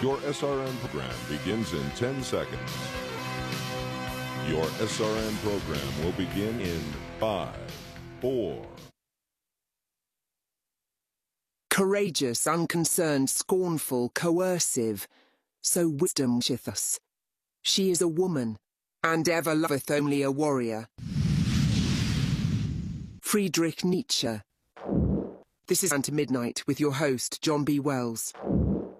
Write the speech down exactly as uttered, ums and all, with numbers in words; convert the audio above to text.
Your S R N program begins in ten seconds. Your S R N program will begin in five, four. Courageous, unconcerned, scornful, coercive, so wisdom wisheth us. She is a woman, and ever loveth only a warrior. Friedrich Nietzsche. This is Unto Midnight with your host, John B. Wells.